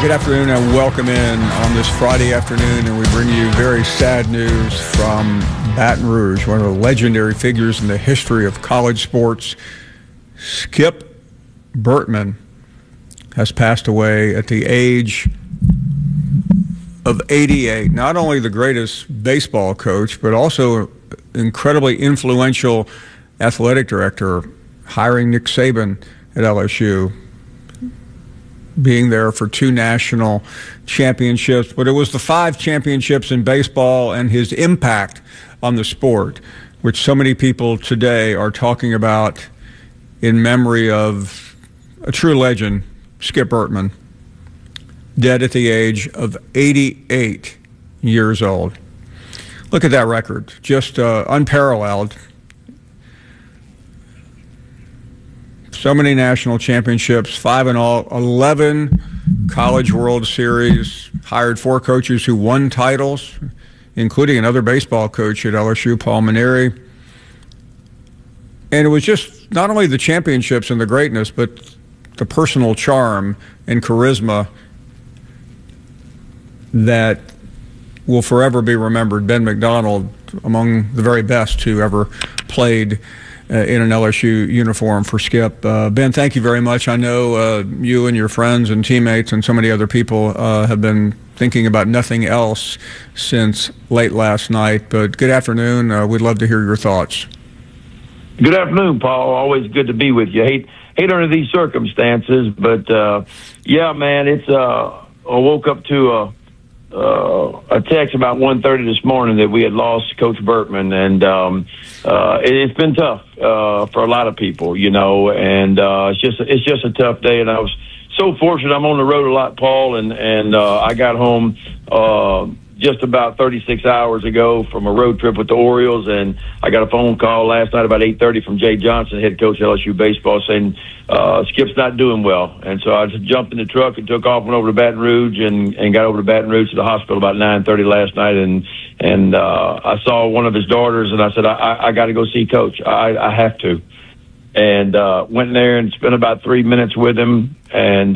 good afternoon and welcome in on this Friday afternoon, and we bring you very sad news from Baton Rouge, one of the legendary figures in the history of college sports. Skip Bertman has passed away at the age of 88. Not only the greatest baseball coach, but also incredibly influential athletic director, hiring Nick Saban at LSU, being there for 2 national championships. But it was the 5 championships in baseball and his impact on the sport, which so many people today are talking about in memory of a true legend, Skip Bertman, dead at the age of 88 years old. Look at that record, just unparalleled. So many national championships, 5 in all, 11 College World Series, hired 4 coaches who won titles, including another baseball coach at LSU, Paul Mainieri. And it was just not only the championships and the greatness, but the personal charm and charisma that will forever be remembered. Ben McDonald, among the very best who ever played in an LSU uniform for Skip. Ben, thank you very much. I know you and your friends and teammates and so many other people have been thinking about nothing else since late last night, but good afternoon. We'd love to hear your thoughts. Good afternoon, Paul. Always good to be with you. Hate under these circumstances, but yeah, man, it's I woke up to a text about 1:30 this morning that we had lost Coach Bertman, and it's been tough for a lot of people, you know, and it's just a tough day. And I was so fortunate. I'm on the road a lot, Paul, and I got home just about 36 hours ago from a road trip with the Orioles, and I got a phone call last night about 8:30 from Jay Johnson, head coach of LSU baseball, saying Skip's not doing well. And so I just jumped in the truck and took off, went over to Baton Rouge, and got over to Baton Rouge to the hospital about 9:30 last night, and I saw one of his daughters, and I said, I got to go see Coach. I have to. And went in there and spent about 3 minutes with him, and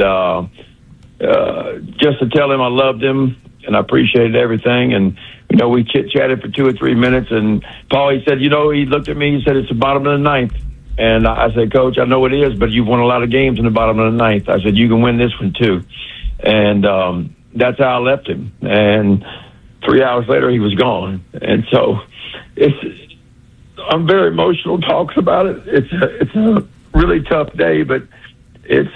just to tell him I loved him and I appreciated everything. And, you know, we chit-chatted for 2 or 3 minutes, and Paul, he said, you know, he looked at me, he said, it's the bottom of the ninth. And I said, Coach, I know it is, but you've won a lot of games in the bottom of the ninth. I said, you can win this one too. And that's how I left him. And 3 hours later, he was gone. And so I'm very emotional talking about it. It's a really tough day, but it's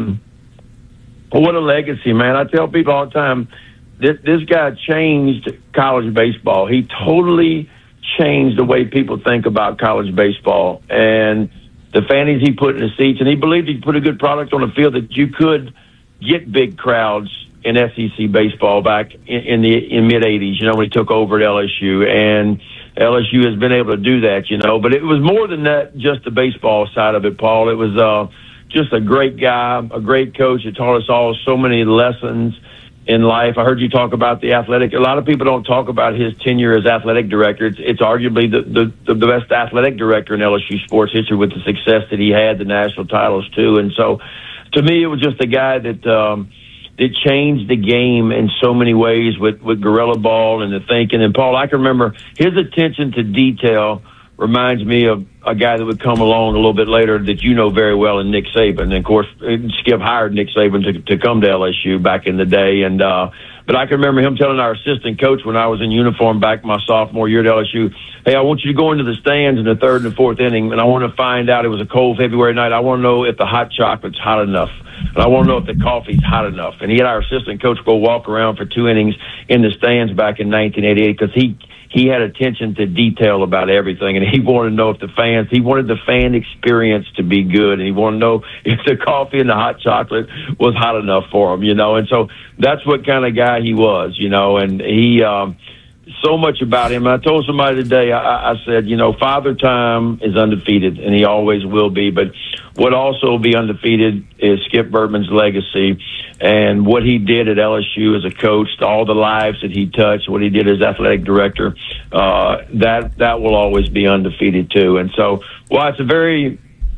what a legacy, man. I tell people all the time, this guy changed college baseball. He totally changed the way people think about college baseball and the fans he put in the seats. And he believed he put a good product on the field that you could get big crowds in SEC baseball back in mid-'80s, you know, when he took over at LSU. And LSU has been able to do that, you know. But it was more than that, just the baseball side of it, Paul. It was just a great guy, a great coach that taught us all so many lessons in life. I heard you talk about the athletic. A lot of people don't talk about his tenure as athletic director. It's arguably the best athletic director in LSU sports history with the success that he had, the national titles too. And so to me, it was just a guy that changed the game in so many ways with gorilla ball and the thinking. And Paul, I can remember his attention to detail reminds me of a guy that would come along a little bit later that you know very well, in Nick Saban. And of course, Skip hired Nick Saban to come to LSU back in the day. And but I can remember him telling our assistant coach when I was in uniform back my sophomore year at LSU, hey, I want you to go into the stands in the 3rd and 4th inning, and I want to find out, it was a cold February night, I want to know if the hot chocolate's hot enough. And I want to know if the coffee's hot enough. And he had our assistant coach go walk around for 2 innings in the stands back in 1988 because he had attention to detail about everything, and he wanted to know if he wanted the fan experience to be good, and he wanted to know if the coffee and the hot chocolate was hot enough for him, you know. And so that's what kind of guy he was, you know. And he so much about him. I told somebody today, I said, you know, Father Time is undefeated, and he always will be. But what also will be undefeated is Skip Bertman's legacy and what he did at LSU as a coach, all the lives that he touched, what he did as athletic director. That will always be undefeated too. And so, well, it's a very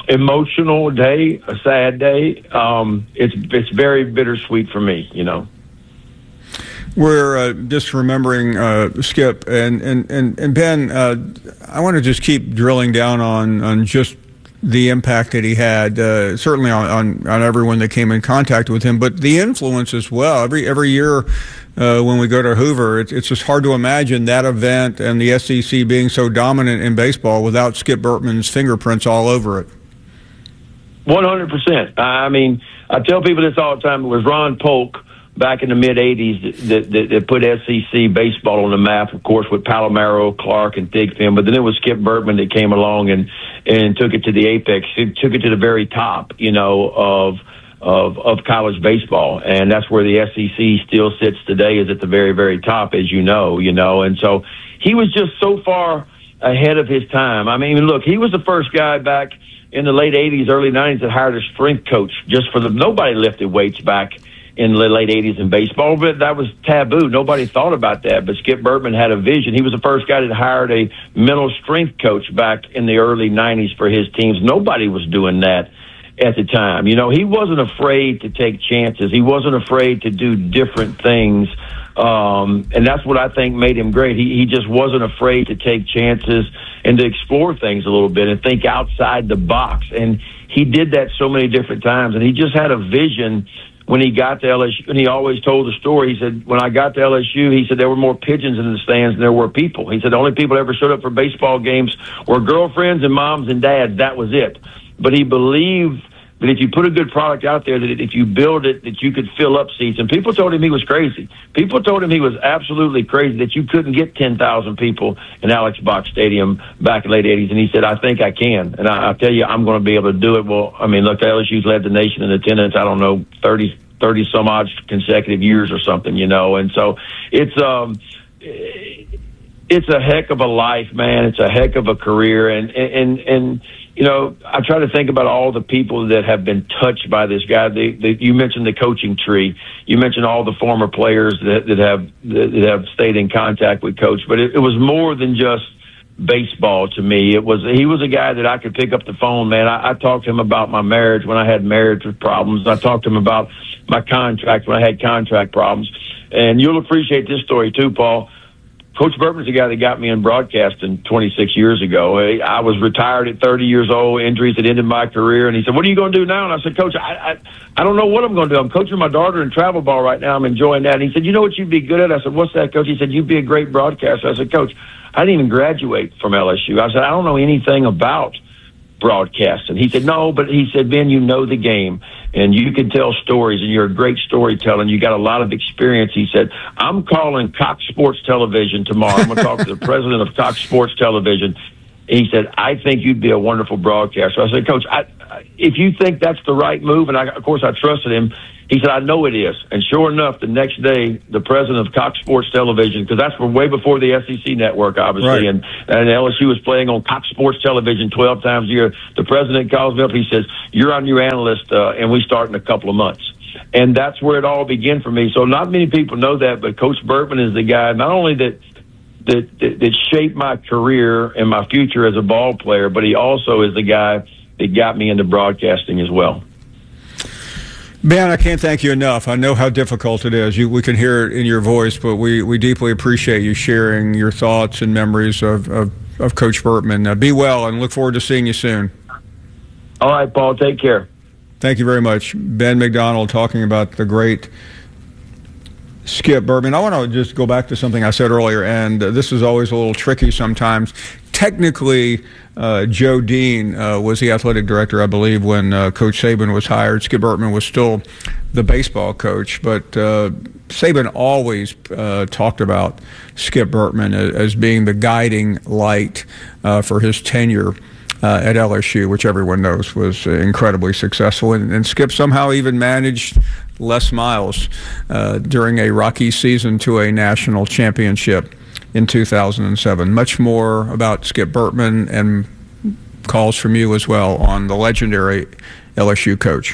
emotional day, a sad day. It's very bittersweet for me, you know. We're just remembering Skip and Ben. I want to just keep drilling down on just the impact that he had, certainly on everyone that came in contact with him, but the influence as well. Every year when we go to Hoover, it's just hard to imagine that event and the SEC being so dominant in baseball without Skip Bertman's fingerprints all over it. 100%. I mean, I tell people this all the time. It was Ron Polk back in the mid-'80s that put SEC baseball on the map, of course, with Palomero, Clark, and Thigpen. But then it was Skip Bertman that came along and took it to the apex. It took it to the very top, you know, of college baseball. And that's where the SEC still sits today, is at the very, very top, as you know. And so he was just so far ahead of his time. I mean, look, he was the first guy back in the late 80s, early 90s that hired a strength coach just for nobody lifted weights back in the late 80s in baseball, but that was taboo. Nobody thought about that, but Skip Bertman had a vision. He was the first guy that hired a mental strength coach back in the early 90s for his teams. Nobody was doing that at the time. You know, he wasn't afraid to take chances. He wasn't afraid to do different things, and that's what I think made him great. He just wasn't afraid to take chances and to explore things a little bit and think outside the box, and he did that so many different times, and he just had a vision. When he got to LSU, and he always told the story, he said, when I got to LSU, he said, there were more pigeons in the stands than there were people. He said, the only people that ever showed up for baseball games were girlfriends and moms and dads. That was it. But he believed that if you put a good product out there, that if you build it, that you could fill up seats. And people told him he was crazy. People told him he was absolutely crazy, that you couldn't get 10,000 people in Alex Box Stadium back in the late 80s. And he said, I think I can. And I tell you, I'm going to be able to do it. Well, I mean, look, LSU's led the nation in attendance, I don't know, 30 some odd consecutive years or something, you know. And so it's a heck of a life, man. It's a heck of a career. And you know, I try to think about all the people that have been touched by this guy. You mentioned the coaching tree. You mentioned all the former players that have stayed in contact with Coach. But it was more than just baseball to me. He was a guy that I could pick up the phone, man. I talked to him about my marriage when I had marriage problems. I talked to him about my contract when I had contract problems. And you'll appreciate this story too, Paul. Coach Bertman's the guy that got me in broadcasting 26 years ago. I was retired at 30 years old, injuries that ended my career. And he said, what are you going to do now? And I said, Coach, I don't know what I'm going to do. I'm coaching my daughter in travel ball right now. I'm enjoying that. And he said, you know what you'd be good at? I said, what's that, Coach? He said, you'd be a great broadcaster. I said, Coach, I didn't even graduate from LSU. I said, I don't know anything about broadcasting. He said, no, but he said, Ben, you know the game and you can tell stories and you're a great storyteller and you got a lot of experience. He said, I'm calling Cox Sports Television tomorrow. I'm going to talk to the president of Cox Sports Television. And he said, I think you'd be a wonderful broadcaster. I said, Coach, if you think that's the right move, and of course I trusted him, he said, I know it is. And sure enough, the next day, the president of Cox Sports Television, because that's way before the SEC network, obviously, right. and LSU was playing on Cox Sports Television 12 times a year. The president calls me up. He says, you're our new analyst, and we start in a couple of months. And that's where it all began for me. So not many people know that, but Coach Bertman is the guy, not only that shaped my career and my future as a ball player, but he also is the guy that got me into broadcasting as well. Ben, I can't thank you enough. I know how difficult it is. We can hear it in your voice, but we deeply appreciate you sharing your thoughts and memories of Coach Bertman. Be well and look forward to seeing you soon. All right, Paul. Take care. Thank you very much. Ben McDonald talking about the great Skip Bertman. I want to just go back to something I said earlier, and this is always a little tricky sometimes. Technically, Joe Dean was the athletic director, I believe, when Coach Saban was hired. Skip Bertman was still the baseball coach, but Saban always talked about Skip Bertman as being the guiding light for his tenure at LSU, which everyone knows was incredibly successful. And Skip somehow even managed Les Miles during a rocky season to a national championship in 2007. Much more about Skip Bertman and calls from you as well on the legendary LSU coach.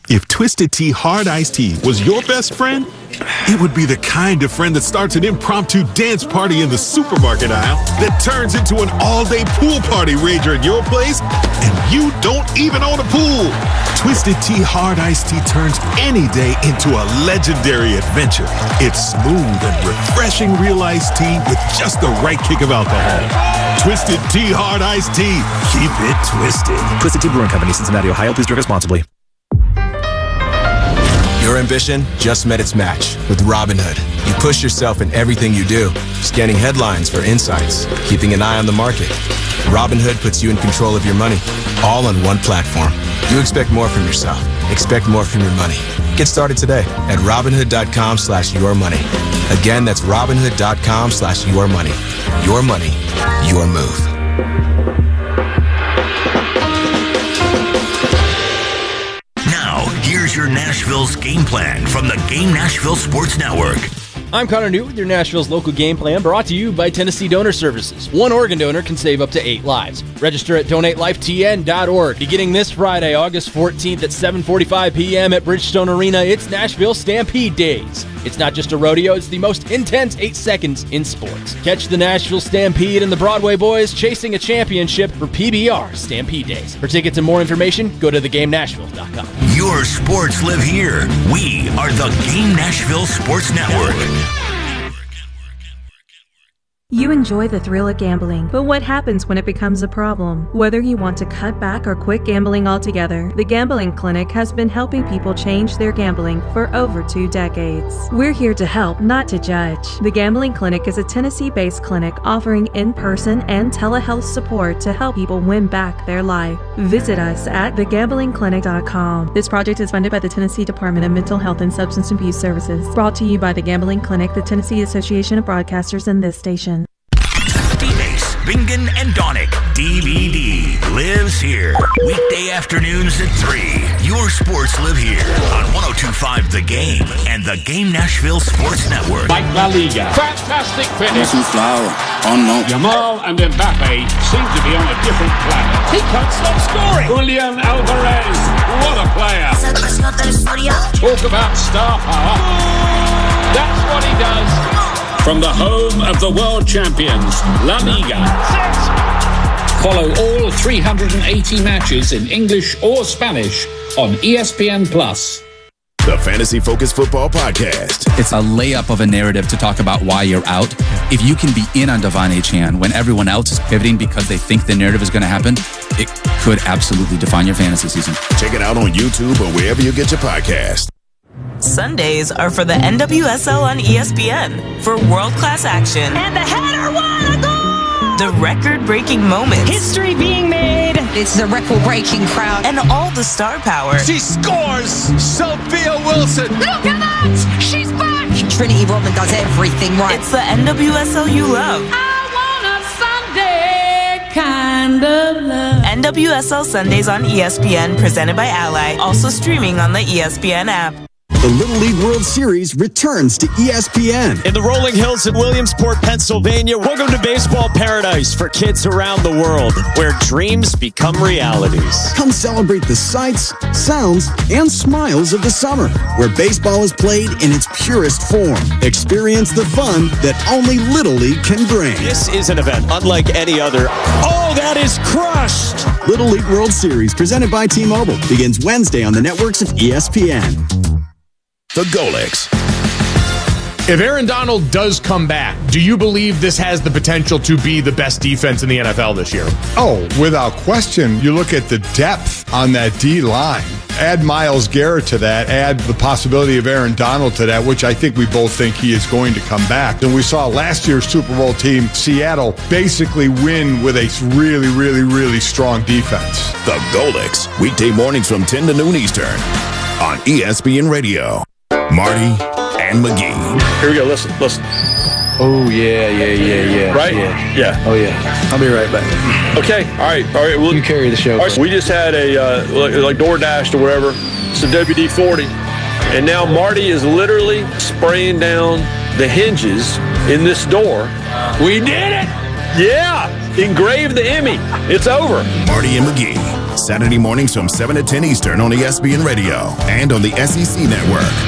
If Twisted Tea Hard Iced Tea was your best friend, it would be the kind of friend that starts an impromptu dance party in the supermarket aisle that turns into an all-day pool party rager at your place, and you don't even own a pool. Twisted Tea Hard Iced Tea turns any day into a legendary adventure. It's smooth and refreshing real iced tea with just the right kick of alcohol. Twisted Tea Hard Iced Tea. Keep it twisted. Twisted Tea Brewing Company, Cincinnati, Ohio. Please drink responsibly. Your ambition just met its match with Robinhood. You push yourself in everything you do, scanning headlines for insights, keeping an eye on the market. Robinhood puts you in control of your money, all on one platform. You expect more from yourself. Expect more from your money. Get started today at Robinhood.com/yourmoney. Again, that's Robinhood.com/yourmoney. Your money, your move. Here's your Nashville's game plan from the Game Nashville Sports Network. I'm Connor Newt with your Nashville's local game plan, brought to you by Tennessee Donor Services. One organ donor can save up to 8 lives. Register at DonateLifeTN.org. Beginning this Friday, August 14th at 7:45 p.m. at Bridgestone Arena, it's Nashville Stampede Days. It's not just a rodeo, it's the most intense 8 seconds in sports. Catch the Nashville Stampede and the Broadway Boys chasing a championship for PBR Stampede Days. For tickets and more information, go to theGameNashville.com. Your sports live here. We are the Game Nashville Sports Network. You enjoy the thrill of gambling, but what happens when it becomes a problem? Whether you want to cut back or quit gambling altogether, the Gambling Clinic has been helping people change their gambling for over 2 decades. We're here to help, not to judge. The Gambling Clinic is a Tennessee-based clinic offering in-person and telehealth support to help people win back their life. Visit us at thegamblingclinic.com. This project is funded by the Tennessee Department of Mental Health and Substance Abuse Services. Brought to you by the Gambling Clinic, the Tennessee Association of Broadcasters, and this station. Bingen and Donick DVD lives here. Weekday afternoons at 3. Your sports live here on 102.5 The Game and the Game Nashville Sports Network. Mike La Liga. Fantastic finish. Yamal and Mbappe seem to be on a different planet. He can't stop scoring. Julian Alvarez. What a player. Talk about star power. That's what he does. From the home of the world champions, La Liga. Follow all 380 matches in English or Spanish on ESPN+. The Fantasy Focus Football Podcast. It's a layup of a narrative to talk about why you're out. If you can be in on Devon Achane when everyone else is pivoting because they think the narrative is going to happen, it could absolutely define your fantasy season. Check it out on YouTube or wherever you get your podcast. Sundays are for the NWSL on ESPN for world-class action. And the header, what a goal! The record-breaking moments. History being made. It's the record-breaking crowd. And all the star power. She scores! Sophia Wilson! Look at that! She's back! Trinity Rodman does everything right. It's the NWSL you love. I want a Sunday kind of love. NWSL Sundays on ESPN, presented by Ally. Also streaming on the ESPN app. The Little League World Series returns to ESPN. In the rolling hills in Williamsport, Pennsylvania, welcome to baseball paradise for kids around the world, where dreams become realities. Come celebrate the sights, sounds, and smiles of the summer, where baseball is played in its purest form. Experience the fun that only Little League can bring. This is an event unlike any other. Oh, that is crushed! Little League World Series, presented by T-Mobile, begins Wednesday on the networks of ESPN. The Golix. If Aaron Donald does come back, do you believe this has the potential to be the best defense in the NFL this year? Oh, without question. You look at the depth on that D-line. Add Myles Garrett to that. Add the possibility of Aaron Donald to that, which I think we both think he is going to come back. And we saw last year's Super Bowl team, Seattle, basically win with a really, really, really strong defense. The Golix. Weekday mornings from 10 to noon Eastern on ESPN Radio. Marty and McGee. Here we go. Listen. Oh, yeah. Right? Yeah. Oh, yeah. I'll be right back. Okay. All right. Well, you carry the show. All right, so we just had a, like DoorDash or whatever. It's a WD-40. And now Marty is literally spraying down the hinges in this door. We did it! Yeah. Engraved the Emmy. It's over. Marty and McGee. Saturday mornings from 7 to 10 Eastern on ESPN Radio and on the SEC Network.